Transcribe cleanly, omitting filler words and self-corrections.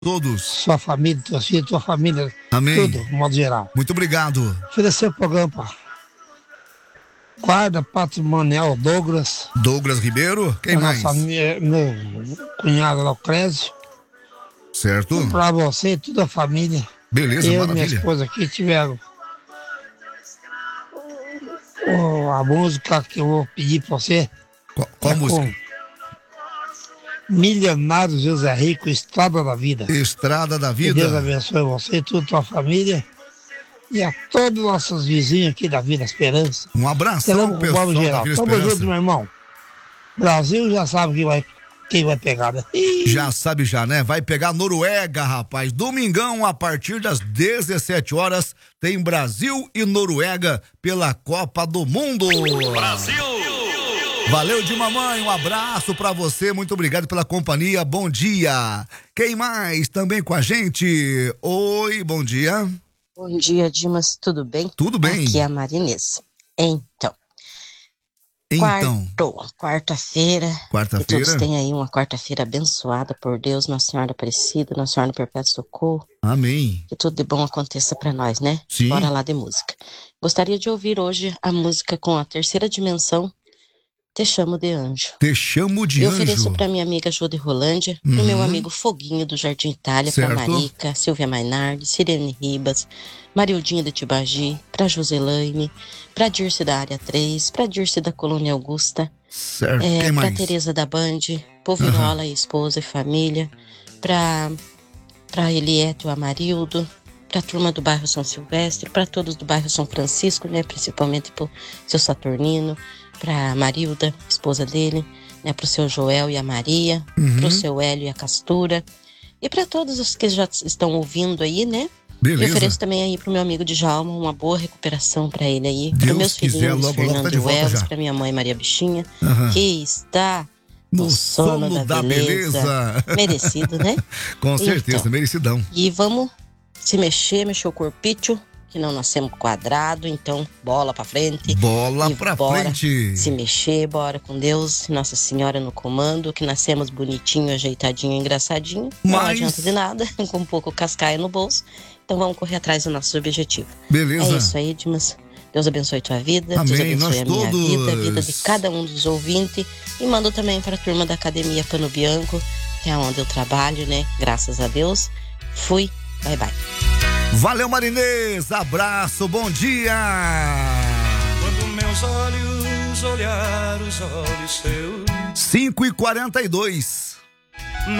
todos. Sua família, teus filhos, tua família. Amém. Tudo, de modo geral. Muito obrigado. Oferecer o programa para guarda patrimonial Douglas. Douglas Ribeiro, quem mais? Meu cunhado lá, o Clésio. Certo. Para você e toda a família. Beleza, eu maravilha. E minha esposa aqui tiveram a música que eu vou pedir para você. Qual música? Milionário José Rico, Estrada da Vida. Estrada da Vida. Que Deus abençoe você e toda a tua família. E a todos os nossos vizinhos aqui da Vila Esperança. Um abração, pessoal da Vila Esperança. Tamo junto, meu irmão. Brasil já sabe quem vai pegar, né? Já sabe já, né? Vai pegar Noruega, rapaz. Domingão, a partir das 17 horas, tem Brasil e Noruega pela Copa do Mundo. Brasil! Valeu de mamãe, um abraço pra você, muito obrigado pela companhia, bom dia. Quem mais também com a gente? Oi, bom dia. Bom dia, Dimas, tudo bem? Tudo bem. Aqui é a Marinês. Então. Quarta-feira. Que todos tenham aí uma quarta-feira abençoada por Deus, Nossa Senhora Aparecida, Nossa Senhora do Perpétuo Socorro. Amém. Que tudo de bom aconteça pra nós, né? Sim. Bora lá de música. Gostaria de ouvir hoje a música com a terceira dimensão, Te Chamo de Anjo. Te Chamo de Anjo. Eu ofereço pra minha amiga Jô de Rolândia, pro meu amigo Foguinho do Jardim Itália, certo. pra Marica, Silvia Mainardi, Sirene Ribas, Marildinha de Tibagi, pra Joselaine, pra Dirce da Área 3, pra Dirce da Colônia Augusta, certo. pra Quem mais? Tereza da Band, Povirola e esposa e família, pra Elieto Amarildo, pra turma do bairro São Silvestre, pra todos do bairro São Francisco, né, principalmente pro seu Saturnino, pra Marilda, esposa dele, né, pro seu Joel e a Maria, pro seu Hélio e a Castura, e pra todos os que já estão ouvindo aí, né? Beleza. Eu ofereço também aí pro meu amigo Djalma uma boa recuperação pra ele aí, Deus pros meus quiser, filhinhos, logo, Fernando tá de e volta Wells, já. pra minha mãe Maria Bichinha, que está no sono da beleza. Merecido, né? Com certeza, então, merecidão. E vamos se mexer o corpício, que não nascemos quadrado, então bola pra frente. Bola e pra bora frente. Se mexer, bora com Deus, Nossa Senhora no comando, que nascemos bonitinho, ajeitadinho, engraçadinho. Não adianta de nada, com um pouco cascaia no bolso. Então vamos correr atrás do nosso objetivo. Beleza. É isso aí, Dimas. Deus abençoe tua vida, Amém. Deus abençoe Nós a minha todos. vida, a vida de cada um dos ouvintes. E mando também para a turma da Academia Pano Bianco, que é onde eu trabalho, né? Graças a Deus. Fui, bye bye. Valeu, Marinês, abraço, bom dia. Quando meus olhos olhar os olhos seus. 5h42.